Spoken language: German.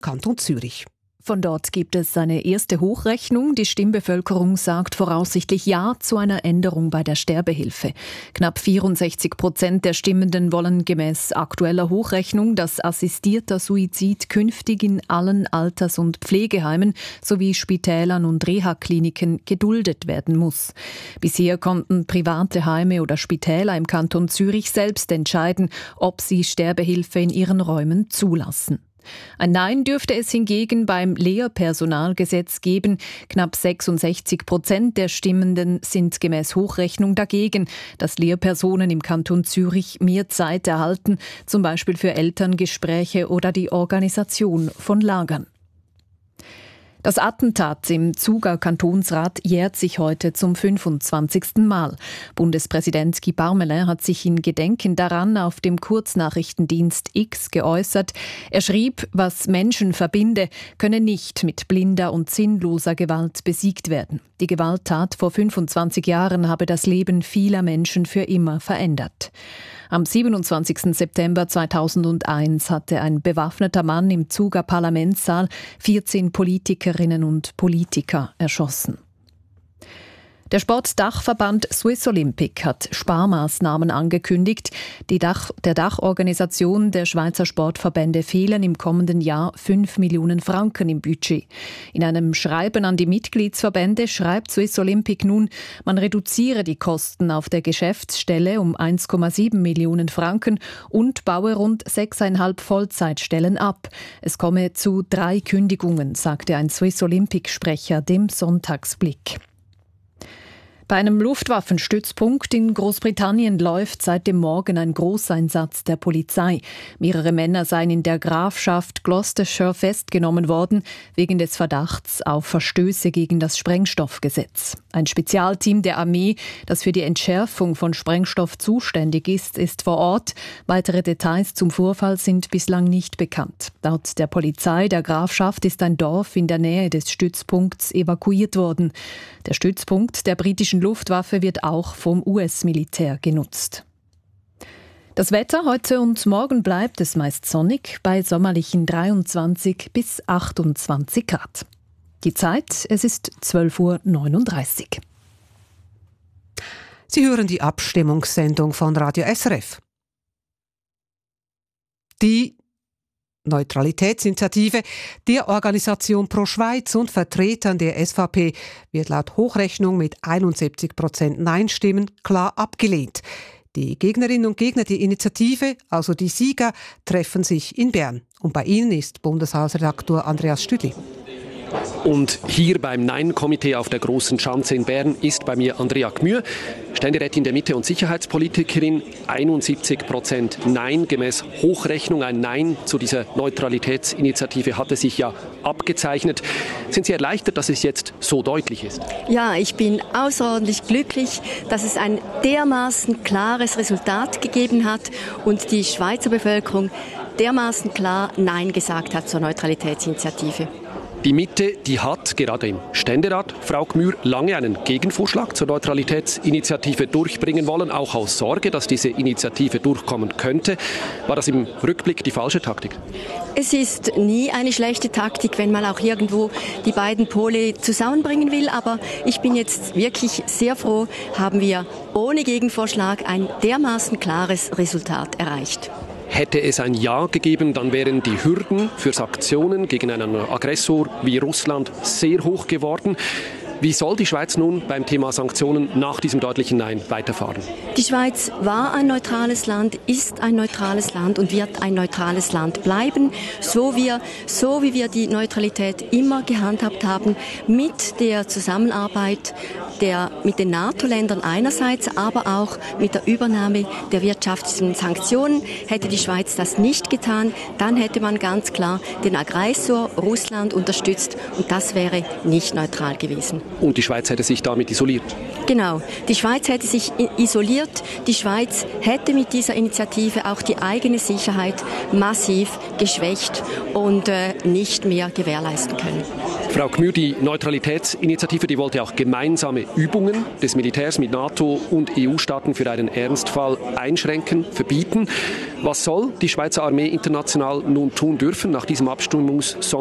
Kanton Zürich. Von dort gibt es eine erste Hochrechnung. Die Stimmbevölkerung sagt voraussichtlich Ja zu einer Änderung bei der Sterbehilfe. Knapp 64% der Stimmenden wollen gemäß aktueller Hochrechnung, dass assistierter Suizid künftig in allen Alters- und Pflegeheimen sowie Spitälern und Reha-Kliniken geduldet werden muss. Bisher konnten private Heime oder Spitäler im Kanton Zürich selbst entscheiden, ob sie Sterbehilfe in ihren Räumen zulassen. Ein Nein dürfte es hingegen beim Lehrpersonalgesetz geben. Knapp 66% der Stimmenden sind gemäß Hochrechnung dagegen, dass Lehrpersonen im Kanton Zürich mehr Zeit erhalten, zum Beispiel für Elterngespräche oder die Organisation von Lagern. Das Attentat im Zuger Kantonsrat jährt sich heute zum 25. Mal. Bundespräsident Guy Parmelin hat sich in Gedenken daran auf dem Kurznachrichtendienst X geäußert. Er schrieb, was Menschen verbinde, könne nicht mit blinder und sinnloser Gewalt besiegt werden. Die Gewalttat vor 25 Jahren habe das Leben vieler Menschen für immer verändert. Am 27. September 2001 hatte ein bewaffneter Mann im Zuger Parlamentssaal 14 Politikerinnen und Politiker erschossen. Der Sportdachverband Swiss Olympic hat Sparmaßnahmen angekündigt. Der Dachorganisation der Schweizer Sportverbände fehlen im kommenden Jahr 5 Millionen Franken im Budget. In einem Schreiben an die Mitgliedsverbände schreibt Swiss Olympic nun, man reduziere die Kosten auf der Geschäftsstelle um 1,7 Millionen Franken und baue rund 6,5 Vollzeitstellen ab. Es komme zu 3 Kündigungen, sagte ein Swiss Olympic-Sprecher dem Sonntagsblick. Bei einem Luftwaffenstützpunkt in Großbritannien läuft seit dem Morgen ein Großeinsatz der Polizei. Mehrere Männer seien in der Grafschaft Gloucestershire festgenommen worden, wegen des Verdachts auf Verstöße gegen das Sprengstoffgesetz. Ein Spezialteam der Armee, das für die Entschärfung von Sprengstoff zuständig ist vor Ort. Weitere Details zum Vorfall sind bislang nicht bekannt. Laut der Polizei der Grafschaft ist ein Dorf in der Nähe des Stützpunkts evakuiert worden. Der Stützpunkt der britischen Luftwaffe wird auch vom US-Militär genutzt. Das Wetter heute und morgen bleibt es meist sonnig bei sommerlichen 23 bis 28 Grad. Die Zeit, es ist 12:39 Uhr. Sie hören die Abstimmungssendung von Radio SRF. Die Neutralitätsinitiative der Organisation Pro Schweiz und Vertretern der SVP wird laut Hochrechnung mit 71% Nein-Stimmen klar abgelehnt. Die Gegnerinnen und Gegner der Initiative, also die Sieger, treffen sich in Bern. Und bei ihnen ist Bundeshausredaktor Andreas Stüdli. Und hier beim Nein-Komitee auf der Großen Schanze in Bern ist bei mir Andrea Gmür, Ständerätin der Mitte- und Sicherheitspolitikerin. 71% Nein, gemäß Hochrechnung ein Nein zu dieser Neutralitätsinitiative hatte sich ja abgezeichnet. Sind Sie erleichtert, dass es jetzt so deutlich ist? Ja, ich bin außerordentlich glücklich, dass es ein dermaßen klares Resultat gegeben hat und die Schweizer Bevölkerung dermaßen klar Nein gesagt hat zur Neutralitätsinitiative. Die Mitte, die hat gerade im Ständerat, Frau Gmür, lange einen Gegenvorschlag zur Neutralitätsinitiative durchbringen wollen, auch aus Sorge, dass diese Initiative durchkommen könnte. War das im Rückblick die falsche Taktik? Es ist nie eine schlechte Taktik, wenn man auch irgendwo die beiden Pole zusammenbringen will. Aber ich bin jetzt wirklich sehr froh, haben wir ohne Gegenvorschlag ein dermaßen klares Resultat erreicht. Hätte es ein Ja gegeben, dann wären die Hürden für Sanktionen gegen einen Aggressor wie Russland sehr hoch geworden. Wie soll die Schweiz nun beim Thema Sanktionen nach diesem deutlichen Nein weiterfahren? Die Schweiz war ein neutrales Land, ist ein neutrales Land und wird ein neutrales Land bleiben, so wie wir die Neutralität immer gehandhabt haben, mit der Zusammenarbeit mit den NATO-Ländern einerseits, aber auch mit der Übernahme der wirtschaftlichen Sanktionen. Hätte die Schweiz das nicht getan, dann hätte man ganz klar den Aggressor Russland unterstützt und das wäre nicht neutral gewesen. Und die Schweiz hätte sich damit isoliert? Genau, die Schweiz hätte sich isoliert. Die Schweiz hätte mit dieser Initiative auch die eigene Sicherheit massiv geschwächt und nicht mehr gewährleisten können. Frau Gmür, die Neutralitätsinitiative, die wollte auch gemeinsame Übungen des Militärs mit NATO und EU-Staaten für einen Ernstfall einschränken, verbieten. Was soll die Schweizer Armee international nun tun dürfen nach diesem Abstimmungssonntag?